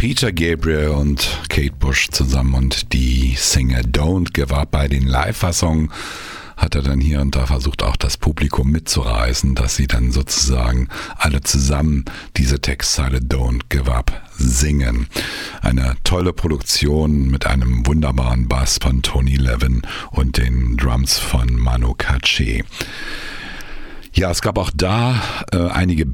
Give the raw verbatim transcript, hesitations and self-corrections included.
Peter Gabriel und Kate Bush zusammen und die Single Don't Give Up. Bei den Live-Fassungen hat er dann hier und da versucht, auch das Publikum mitzureißen, dass sie dann sozusagen alle zusammen diese Textzeile Don't Give Up singen. Eine tolle Produktion mit einem wunderbaren Bass von Tony Levin und den Drums von Manu Katché. Ja, es gab auch da äh, einige